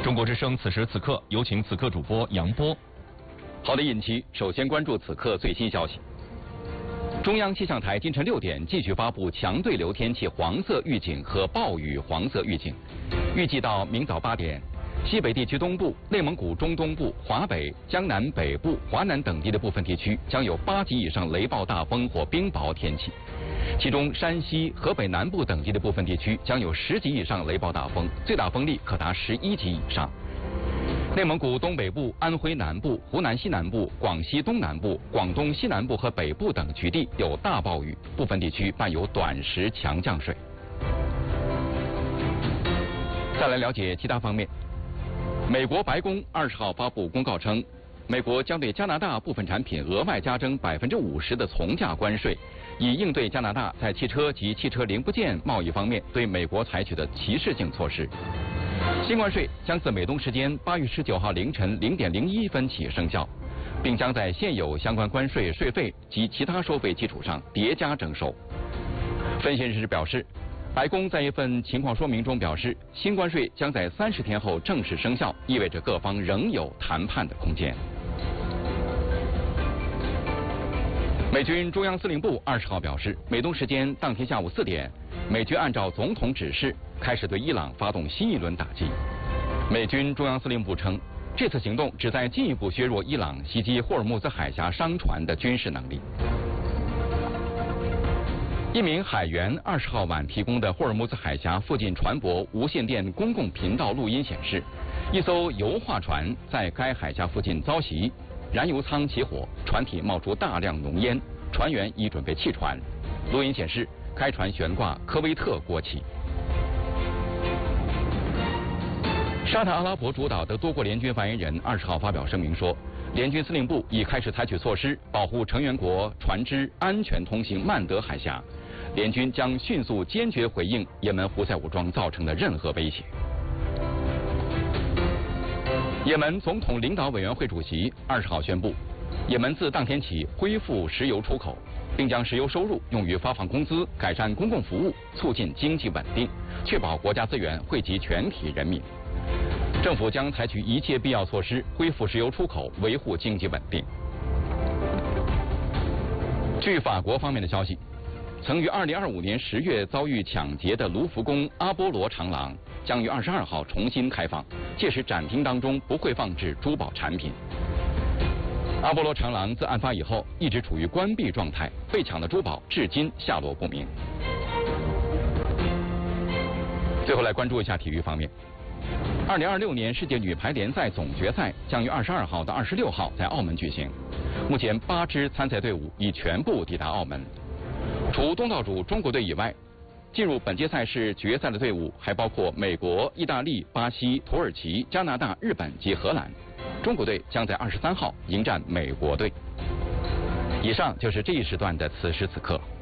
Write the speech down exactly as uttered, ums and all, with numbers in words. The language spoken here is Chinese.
中国之声此时此刻，有请此刻主播杨波。 好的，尹奇，首先关注此刻最新消息。中央气象台今晨六点继续发布强对流天气黄色预警和暴雨黄色预警，预计到明早八点，西北地区东部、内蒙古中东部、华北、江南北部、华南等地的部分地区将有八级以上雷暴大风或冰雹天气。其中，山西、河北南部等地的部分地区将有十级以上雷暴大风，最大风力可达十一级以上。内蒙古东北部、安徽南部、湖南西南部、广西东南部、广东西南部和北部等局地有大暴雨，部分地区伴有短时强降水。再来了解其他方面。美国白宫二十号发布公告称，美国将对加拿大部分产品额外加征百分之五十的从价关税，以应对加拿大在汽车及汽车零部件贸易方面对美国采取的歧视性措施。新关税将自美东时间八月十九号凌晨零点零一分起生效，并将在现有相关关税、税费及其他收费基础上叠加征收。分析人士表示，白宫在一份情况说明中表示，新关税将在三十天后正式生效，意味着各方仍有谈判的空间。美军中央司令部二十号表示，美东时间当天下午四点，美军按照总统指示开始对伊朗发动新一轮打击。美军中央司令部称，这次行动旨在进一步削弱伊朗袭击霍尔木兹海峡商船的军事能力。一名海员二十号晚提供的霍尔木兹海峡附近船舶无线电公共频道录音显示，一艘油画船在该海峡附近遭袭，燃油舱起火，船体冒出大量浓烟，船员已准备弃船。录音显示，该船悬挂科威特国旗。沙特阿拉伯主导的多国联军发言人二十号发表声明说，联军司令部已开始采取措施保护成员国船只安全通行曼德海峡，联军将迅速坚决回应也门胡塞武装造成的任何威胁。也门总统领导委员会主席二十号宣布，也门自当天起恢复石油出口，并将石油收入用于发放工资、改善公共服务、促进经济稳定，确保国家资源惠及全体人民。政府将采取一切必要措施，恢复石油出口，维护经济稳定。据法国方面的消息，曾于二零二五年十月遭遇抢劫的卢浮宫阿波罗长廊将于二十二号重新开放，届时展厅当中不会放置珠宝产品。阿波罗长廊自案发以后一直处于关闭状态，被抢的珠宝至今下落不明。最后来关注一下体育方面。二零二六年世界女排联赛总决赛将于二十二号到二十六号在澳门举行。目前八支参赛队伍已全部抵达澳门。除东道主中国队以外，进入本届赛事决赛的队伍还包括美国、意大利、巴西、土耳其、加拿大、日本及荷兰。中国队将在二十三号迎战美国队。以上就是这一时段的此时此刻。